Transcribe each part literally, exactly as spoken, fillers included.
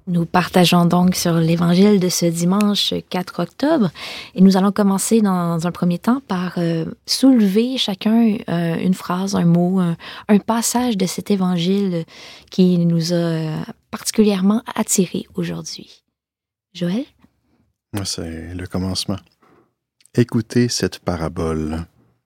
Nous partageons donc sur l'Évangile de ce dimanche quatre octobre et nous allons commencer dans un premier temps par euh, soulever chacun euh, une phrase, un mot, un, un passage de cet Évangile qui nous a euh, particulièrement attirés aujourd'hui. Joël? Moi, c'est le commencement. Écoutez cette parabole.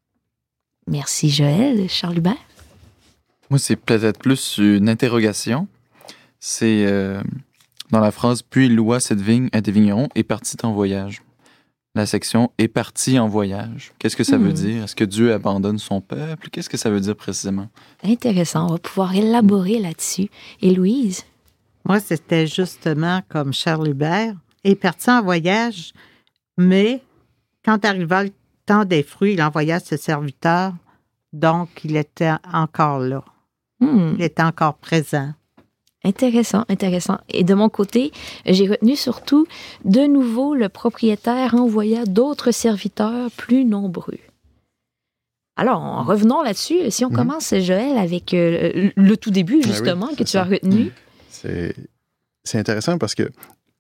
Merci Joël. Charles Hubert? Moi, c'est peut-être plus une interrogation. C'est... Euh... Dans la phrase « Puis il loua cette vigne à des vignerons et partit en voyage ». La section « est parti en voyage ». Qu'est-ce que ça mmh. veut dire? Est-ce que Dieu abandonne son peuple? Qu'est-ce que ça veut dire précisément? Intéressant. On va pouvoir élaborer là-dessus. Et Louise? Moi, c'était justement comme Charles Hubert. Il est parti en voyage, mais quand arriva le temps des fruits, il envoya ses serviteurs. Donc, il était encore là. Mmh. Il était encore présent. Intéressant, intéressant. Et de mon côté, j'ai retenu surtout, de nouveau, le propriétaire envoya d'autres serviteurs plus nombreux. Alors, revenons là-dessus. Si on mmh. commence, Joël, avec euh, le tout début, justement, ah oui, que tu ça. as retenu. C'est, c'est intéressant parce que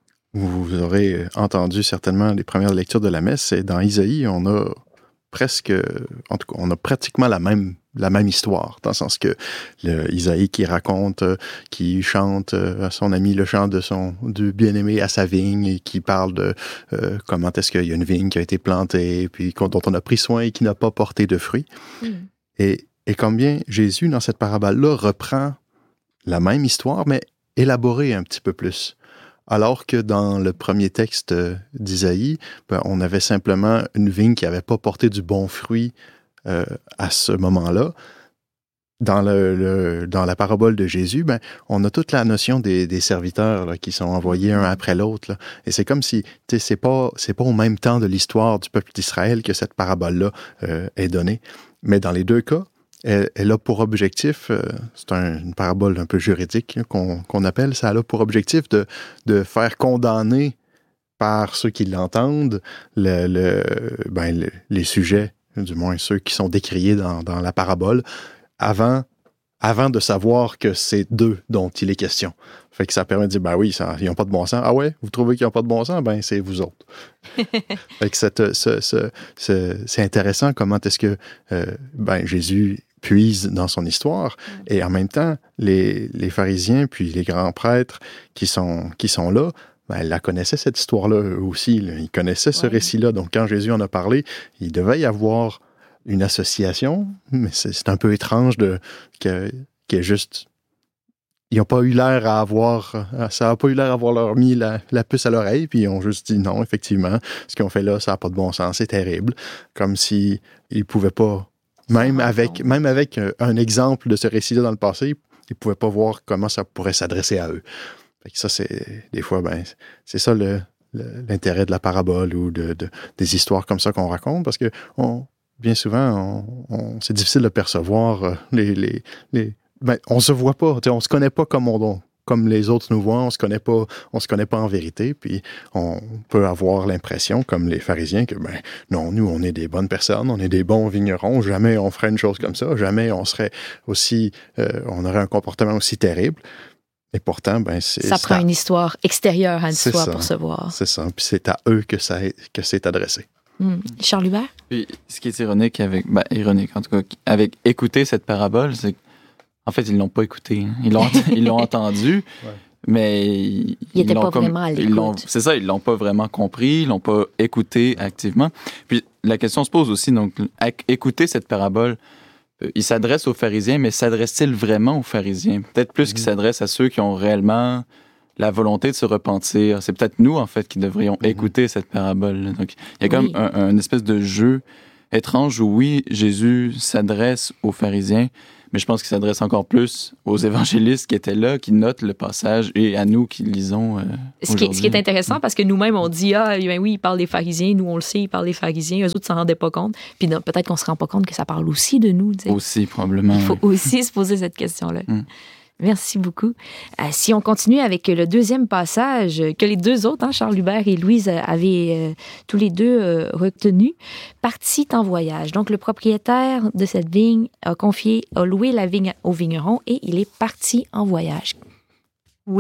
vous aurez entendu certainement les premières lectures de la messe. Et dans Isaïe, on a presque, en tout cas, on a pratiquement la même la même histoire, dans le sens que le Isaïe qui raconte, euh, qui chante euh, à son ami le chant de son du bien-aimé à sa vigne, et qui parle de euh, comment est-ce qu'il y a une vigne qui a été plantée, puis dont on a pris soin et qui n'a pas porté de fruits. Mm. Et, et combien Jésus, dans cette parabole-là, reprend la même histoire, mais élaborée un petit peu plus. Alors que dans le premier texte d'Isaïe, ben, on avait simplement une vigne qui n'avait pas porté du bon fruit Euh, à ce moment-là. Dans, le, le, dans la parabole de Jésus, ben, on a toute la notion des, des serviteurs là, qui sont envoyés un après l'autre. Là. Et c'est comme si, tu sais, c'est pas, c'est pas au même temps de l'histoire du peuple d'Israël que cette parabole-là euh, est donnée. Mais dans les deux cas, elle, elle a pour objectif, euh, c'est un, une parabole un peu juridique là, qu'on, qu'on appelle, ça a pour objectif de, de faire condamner par ceux qui l'entendent le, le, ben, le, les sujets, du moins ceux qui sont décriés dans, dans la parabole, avant, avant de savoir que c'est d'eux dont il est question. Fait que ça permet de dire, ben oui, ça, ils n'ont pas de bon sens. Ah ouais, vous trouvez qu'ils n'ont pas de bon sens? Ben c'est vous autres. Fait que cette, ce, ce, ce, c'est intéressant comment est-ce que euh, ben, Jésus puise dans son histoire, mm. et en même temps, les, les pharisiens puis les grands prêtres qui sont, qui sont là, ben, elle la connaissait, cette histoire-là, eux aussi. Là. Ils connaissaient ce ouais. récit-là. Donc, quand Jésus en a parlé, il devait y avoir une association, mais c'est, c'est un peu étrange de, que, que juste... Ils n'ont pas eu l'air à avoir... Ça n'a pas eu l'air à avoir leur mis la, la puce à l'oreille, puis ils ont juste dit non, effectivement, ce qu'ils ont fait là, ça n'a pas de bon sens, c'est terrible. Comme s'ils ne pouvaient pas... Même avec, même avec un exemple de ce récit-là dans le passé, ils ne pouvaient pas voir comment ça pourrait s'adresser à eux. Fait que ça, c'est des fois, ben, c'est ça le, le, l'intérêt de la parabole ou de, de, des histoires comme ça qu'on raconte, parce que on, bien souvent, on, on, c'est difficile de percevoir les... les, les ben, on se voit pas, on se connaît pas comme, on, comme les autres nous voient, on se connaît pas, on se connaît pas en vérité, puis on peut avoir l'impression, comme les pharisiens, que ben non, nous, on est des bonnes personnes, on est des bons vignerons, jamais on ferait une chose comme ça, jamais on serait aussi... Euh, on aurait un comportement aussi terrible. Et pourtant, ben, c'est... Ça c'est prend à... une histoire extérieure à l'histoire pour se voir. C'est ça. Puis c'est à eux que, ça est, que c'est adressé. Mmh. Charles Hubert? Puis, ce qui est ironique avec... Ben, ironique, en tout cas, avec écouter cette parabole, c'est qu'en fait, ils l'ont pas écouté. Ils l'ont, ils l'ont entendu, ouais. mais... Ils n'étaient pas comme, vraiment à l'écoute. Ils l'ont, c'est ça, ils l'ont pas vraiment compris, ils l'ont pas écouté activement. Puis, la question se pose aussi, donc, écouter cette parabole... Il s'adresse aux pharisiens, mais s'adresse-t-il vraiment aux pharisiens? Peut-être plus mmh. qu'il s'adresse à ceux qui ont réellement la volonté de se repentir. C'est peut-être nous, en fait, qui devrions mmh. écouter cette parabole. Donc, il y a comme oui. un, un espèce de jeu étrange où, oui, Jésus s'adresse aux pharisiens, mais je pense qu'il s'adresse encore plus aux évangélistes qui étaient là, qui notent le passage, et à nous qui lisons euh, ce, qui est, ce qui est intéressant, parce que nous-mêmes, on dit « Ah, ben oui, il parle des pharisiens. Nous, on le sait, il parle des pharisiens. Eux autres ne s'en rendaient pas compte. » Puis non, peut-être qu'on ne se rend pas compte que ça parle aussi de nous. T'sais. Aussi, probablement. Il faut oui. aussi se poser cette question-là. Mm. Merci beaucoup. Euh, si on continue avec le deuxième passage, que les deux autres, hein, Charles Hubert et Louise, avaient euh, tous les deux euh, retenu, partit en voyage. Donc, le propriétaire de cette vigne a confié, a loué la vigne au vigneron et il est parti en voyage. Oui.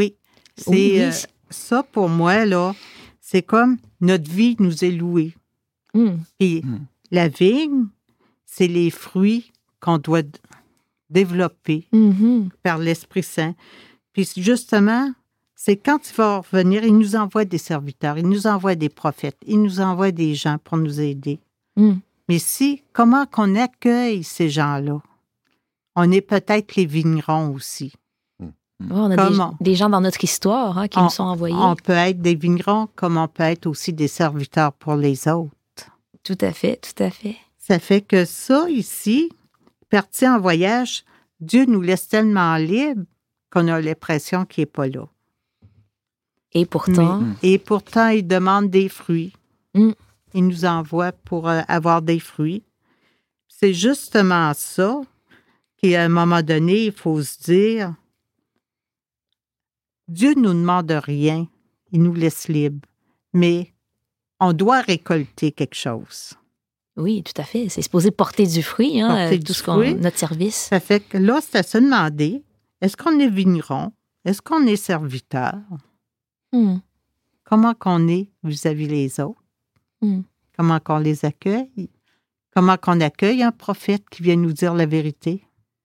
C'est, Oui, euh, ça, pour moi, là, c'est comme notre vie nous est louée. mm. Puis Mm. la vigne, c'est les fruits qu'on doit d- développer Mhm. par l'Esprit Saint. Puis justement, c'est quand il va revenir, il nous envoie des serviteurs, il nous envoie des prophètes, il nous envoie des gens pour nous aider. Mm. Mais si, comment qu'on accueille ces gens-là? On est peut-être les vignerons aussi. Ouais, on a Comment? des, des gens dans notre histoire hein, qui on, nous sont envoyés. On peut être des vignerons comme on peut être aussi des serviteurs pour les autres. Tout à fait, tout à fait. Ça fait que ça, ici, parti en voyage, Dieu nous laisse tellement libres qu'on a l'impression qu'il n'est pas là. Et pourtant, Mm. Et pourtant, il demande des fruits. Mm. Il nous envoie pour euh, avoir des fruits. C'est justement ça qu'à un moment donné, il faut se dire, Dieu ne nous demande rien, il nous laisse libres, mais on doit récolter quelque chose. oui, tout à fait. C'est supposé porter du fruit, hein, Porter euh, du tout ce qu'on, fruit. notre service. Ça fait que là, c'est à se demander, est-ce qu'on est vigneron? Est-ce qu'on est serviteur? Mm. Comment qu'on est vis-à-vis les autres? Mm. Comment qu'on les accueille? Comment qu'on accueille un prophète qui vient nous dire la vérité?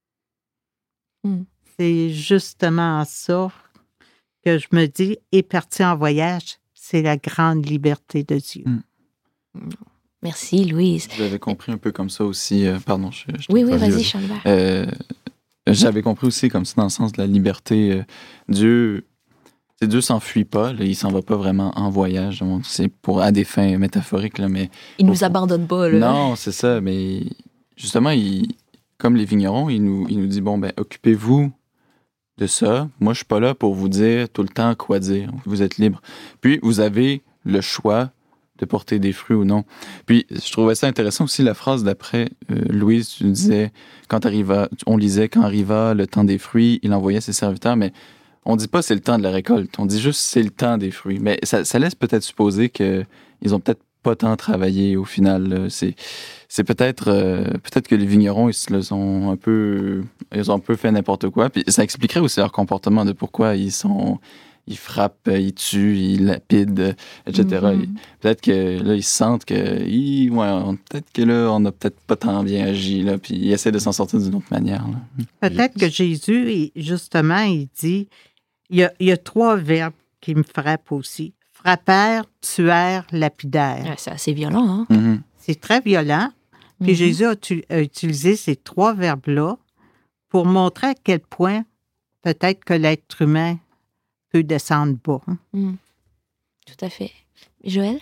Mm. C'est justement ça que je me dis, et partir en voyage, c'est la grande liberté de Dieu. Mm. Merci, Louise. Je l'avais compris un peu comme ça aussi. euh, pardon, je, je Oui, t'ai oui, pas dit, vas-y, Charles. Euh, J'avais compris aussi comme ça dans le sens de la liberté. euh, Dieu, c'est Dieu s'enfuit pas, là, il s'en va pas vraiment en voyage. Donc c'est pour à des fins métaphoriques, là, mais Il nous abandonne pas, là. non, c'est ça. Mais justement, il, comme les vignerons, il nous, il nous dit bon ben occupez-vous de ça. Moi, je suis pas là pour vous dire tout le temps quoi dire. Vous êtes libre. Puis vous avez le choix de porter des fruits ou non. Puis, je trouvais ça intéressant aussi, la phrase d'après, euh, Louise, tu disais, quand arriva, on lisait, quand arriva le temps des fruits, il envoyait ses serviteurs, mais on dit pas c'est le temps de la récolte, on dit juste c'est le temps des fruits. Mais ça, ça laisse peut-être supposer qu'ils ont peut-être pas tant travaillé au final. Là. C'est, c'est peut-être, euh, peut-être que les vignerons, ils se les ont un peu, ils ont un peu fait n'importe quoi. Puis ça expliquerait aussi leur comportement de pourquoi ils sont... Ils frappent, ils tuent, ils lapident, et cetera. Mm-hmm. Peut-être que là, ils sentent que, ils, ouais, on, peut-être que là, on n'a peut-être pas tant bien agi, là, puis ils essaient de s'en sortir d'une autre manière. Là. Peut-être que Jésus, il- justement, il dit, il y, a, il y a trois verbes qui me frappent aussi. Frappeur, tueur, lapidaire. Ouais, c'est assez violent, hein? Mm-hmm. C'est très violent. Puis Mhm. Jésus a, tu- a utilisé ces trois verbes-là pour montrer à quel point peut-être que l'être humain peut descendre bas. hein. Mm. Tout à fait. Joël?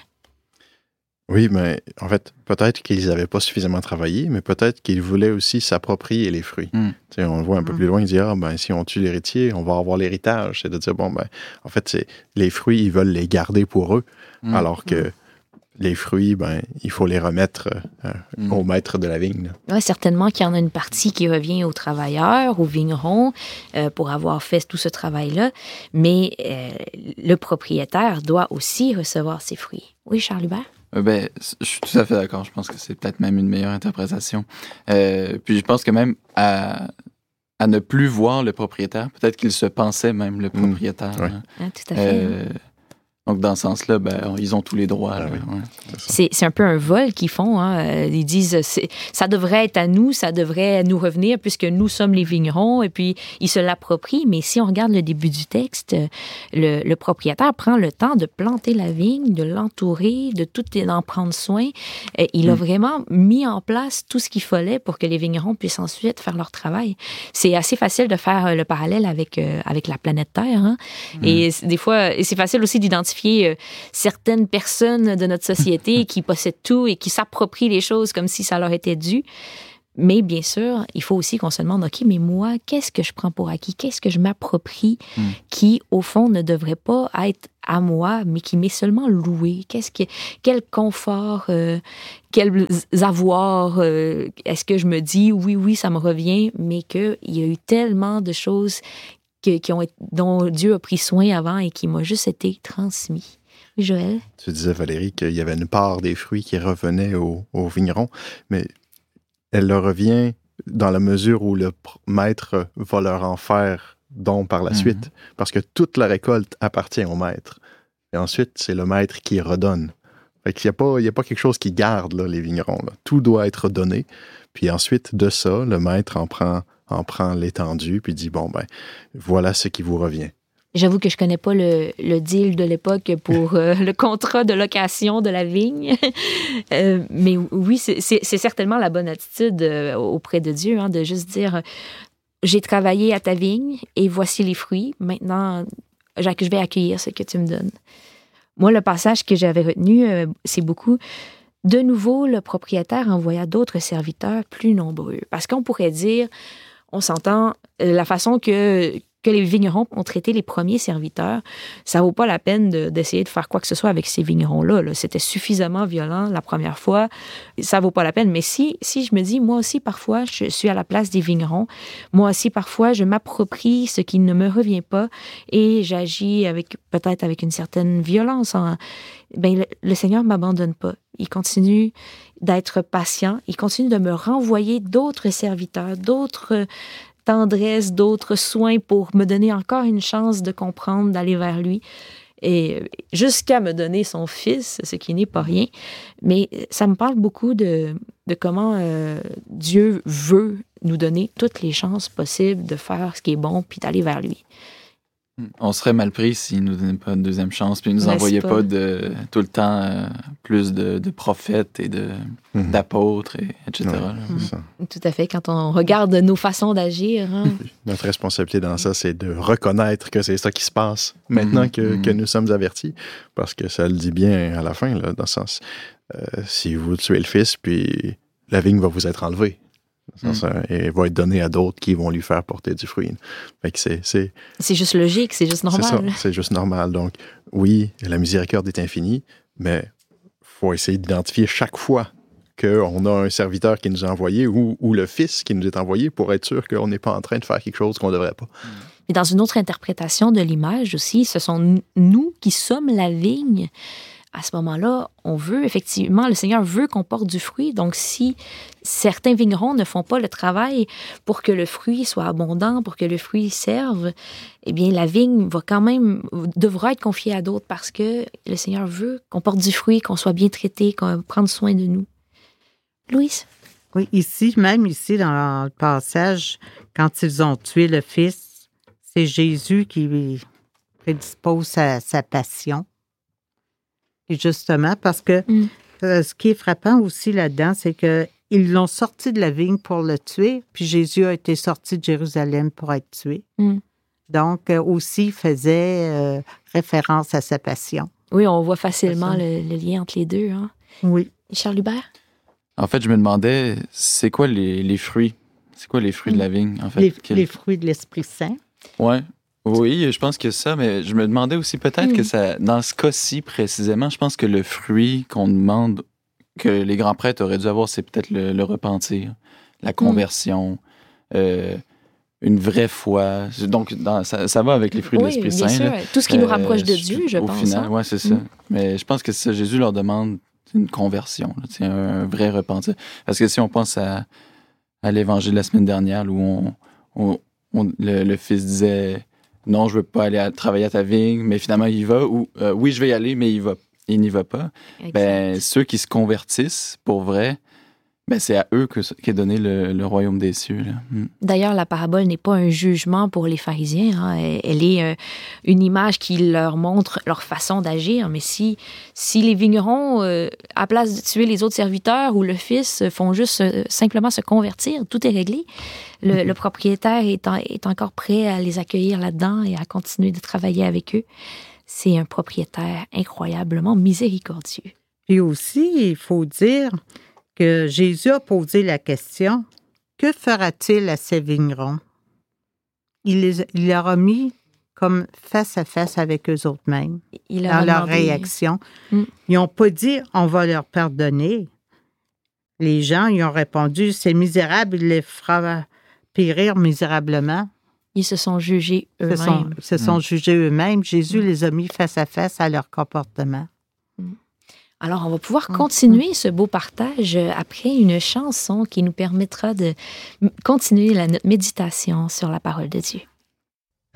Oui, mais en fait, peut-être qu'ils n'avaient pas suffisamment travaillé, mais peut-être qu'ils voulaient aussi s'approprier les fruits. Mm. Tu sais, on le voit un peu Mm. plus loin, il dit, ah, ben, si on tue l'héritier, on va avoir l'héritage. C'est de dire, bon, ben, en fait, c'est, les fruits, ils veulent les garder pour eux, Mm. alors que les fruits, ben, il faut les remettre euh, Mm. au maître de la vigne. là. Oui, certainement qu'il y en a une partie qui revient aux travailleurs, aux vignerons, euh, pour avoir fait tout ce travail-là. Mais euh, le propriétaire doit aussi recevoir ses fruits. Oui, Charles Hubert? Euh, ben, je suis tout à fait d'accord. Je pense que c'est peut-être même une meilleure interprétation. Euh, puis je pense que même à, à ne plus voir le propriétaire, peut-être qu'il se pensait même le propriétaire. ouais. hein. Hein, tout à fait. Euh, donc, dans ce sens-là, ben, ils ont tous les droits. Ah là, oui. ouais. C'est ça. C'est, c'est un peu un vol qu'ils font. Hein. Euh, Ils disent c'est, ça devrait être à nous, ça devrait nous revenir puisque nous sommes les vignerons et puis ils se l'approprient. Mais si on regarde le début du texte, euh, le, le propriétaire prend le temps de planter la vigne, de l'entourer, de tout en prendre soin. Euh, il a Mm. vraiment mis en place tout ce qu'il fallait pour que les vignerons puissent ensuite faire leur travail. C'est assez facile de faire euh, le parallèle avec, euh, avec la planète Terre. Hein. Mm. Et c'est- des fois, et c'est facile aussi d'identifier euh, certaines personnes de notre société qui possèdent tout et qui s'approprient les choses comme si ça leur était dû. Mais bien sûr, il faut aussi qu'on se demande, OK, mais moi, qu'est-ce que je prends pour acquis? Qu'est-ce que je m'approprie Mm. qui, au fond, ne devrait pas être à moi, mais qui m'est seulement loué? Qu'est-ce que, quel confort, euh, quels avoirs euh, est-ce que je me dis, oui, oui, ça me revient, mais qu'il y a eu tellement de choses que- qui ont été- dont Dieu a pris soin avant et qui m'a juste été transmis. Oui, Joël? Tu disais, Valérie, qu'il y avait une part des fruits qui revenait aux, aux vignerons, mais elle leur revient dans la mesure où le pr- maître va leur en faire don par la Mhm. suite, parce que toute la récolte appartient au maître. Et ensuite, c'est le maître qui redonne. Fait qu'il n'y a pas, il y a pas quelque chose qui garde, là, les vignerons. Là. Tout doit être donné. Puis ensuite, de ça, le maître en prend, en prend l'étendue, puis dit, bon, ben, voilà ce qui vous revient. J'avoue que je connais pas le, le deal de l'époque pour euh, le contrat de location de la vigne. Euh, mais oui, c'est, c'est, c'est certainement la bonne attitude euh, auprès de Dieu, hein, de juste dire, euh, j'ai travaillé à ta vigne et voici les fruits. Maintenant, je vais accueillir ce que tu me donnes. Moi, le passage que j'avais retenu, euh, c'est beaucoup... De nouveau, le propriétaire envoya d'autres serviteurs plus nombreux. Parce qu'on pourrait dire, on s'entend, euh, la façon que... que les vignerons ont traité les premiers serviteurs, ça vaut pas la peine de, d'essayer de faire quoi que ce soit avec ces vignerons-là. Là. C'était suffisamment violent la première fois. Ça vaut pas la peine. Mais si, si je me dis, moi aussi, parfois, je suis à la place des vignerons, moi aussi, parfois, je m'approprie ce qui ne me revient pas et j'agis avec, peut-être avec une certaine violence. En, ben, le, le Seigneur ne m'abandonne pas. Il continue d'être patient. Il continue de me renvoyer d'autres serviteurs, d'autres... tendresse, d'autres soins pour me donner encore une chance de comprendre, d'aller vers lui, et jusqu'à me donner son fils, ce qui n'est pas rien. Mais ça me parle beaucoup de, de comment euh, Dieu veut nous donner toutes les chances possibles de faire ce qui est bon, puis d'aller vers lui. On serait mal pris s'il ne nous donnait pas une deuxième chance, puis il ne nous N'est-ce envoyait pas? pas de, tout le temps euh, plus de, de prophètes et de, Mhm. d'apôtres, et, etc. Ouais, là. c'est ça. Tout à fait, quand on regarde nos façons d'agir. Hein. Notre responsabilité dans ça, c'est de reconnaître que c'est ça qui se passe maintenant que, Mhm. que nous sommes avertis, parce que ça le dit bien à la fin, là, dans le sens, euh, si vous tuez le fils, puis la vigne va vous être enlevée. Dans le sens, euh, et va être donnée à d'autres qui vont lui faire porter du fruit. Fait que c'est, c'est, C'est juste logique, c'est juste normal. c'est ça, c'est juste normal. Donc, oui, la miséricorde est infinie, mais il faut essayer d'identifier chaque fois qu'on a un serviteur qui nous a envoyé ou, ou le fils qui nous est envoyé pour être sûr qu'on n'est pas en train de faire quelque chose qu'on ne devrait pas. Et dans une autre interprétation de l'image aussi, ce sont n- nous qui sommes la vigne. À ce moment-là, on veut, effectivement, le Seigneur veut qu'on porte du fruit. Donc, si certains vignerons ne font pas le travail pour que le fruit soit abondant, pour que le fruit serve, eh bien, la vigne va quand même, devra être confiée à d'autres parce que le Seigneur veut qu'on porte du fruit, qu'on soit bien traité, qu'on prenne soin de nous. Louise? Oui, ici, même ici, dans le passage, quand ils ont tué le fils, c'est Jésus qui prédispose sa, sa passion. Et justement, parce que Mm. euh, ce qui est frappant aussi là-dedans, c'est qu'ils l'ont sorti de la vigne pour le tuer, puis Jésus a été sorti de Jérusalem pour être tué. Mm. Donc, euh, aussi, il faisait euh, référence à sa passion. Oui, on voit facilement C'est le, le lien entre les deux. Hein. Oui. Et Charles Hubert? En fait, je me demandais, c'est quoi les, les fruits? C'est quoi les fruits de la vigne, en fait? Les, Quel- les fruits de l'Esprit Saint. Ouais. Oui, je pense que ça, mais je me demandais aussi peut-être Mm. que ça, dans ce cas-ci précisément, je pense que le fruit qu'on demande, que les grands prêtres auraient dû avoir, c'est peut-être le, le repentir, la conversion, euh, une vraie foi. Donc, dans- ça, ça va avec les fruits de Oui, l'Esprit bien Saint. sûr. là. Tout ce qui nous Euh, rapproche de Dieu, je au pense. final, hein. ouais, c'est ça. Mm. Mais je pense que ça, Jésus leur demande une conversion, là, tu sais, un, un vrai repentir. Parce que si on pense à, à l'évangile de la semaine dernière, où on, on- on- le, le fils disait non, je veux pas aller à- travailler à ta vigne, mais finalement il y va, ou euh, oui, je vais y aller, mais il va, il n'y va pas. Exact. Ben, ceux qui se convertissent pour vrai, ben, c'est à eux que, qu'est donné le, le royaume des cieux. Là. Mm. D'ailleurs, la parabole n'est pas un jugement pour les pharisiens. Hein. Elle, elle est euh, une image qui leur montre leur façon d'agir. Mais si, si les vignerons, euh, à place de tuer les autres serviteurs ou le fils, euh, font juste euh, simplement se convertir, tout est réglé. Le, Mm-hmm. le propriétaire est, en- est encore prêt à les accueillir là-dedans et à continuer de travailler avec eux. C'est un propriétaire incroyablement miséricordieux. Puis aussi, il faut dire que Jésus a posé la question, que fera-t-il à ces vignerons? Il, les, il leur a mis comme face à face avec eux autres mêmes, Il leur dans a leur demandé- réaction. Mm. Ils n'ont pas dit, on va leur pardonner. Les gens, ils ont répondu, c'est misérable, il les fera périr misérablement. Ils se sont jugés Se sont, eux-mêmes. se sont Mm. jugés eux-mêmes. Jésus Mm. les a mis face à face à leur comportement. Alors, on va pouvoir Mm. continuer ce beau partage euh, après une chanson qui nous permettra de m- continuer la, notre méditation sur la parole de Dieu.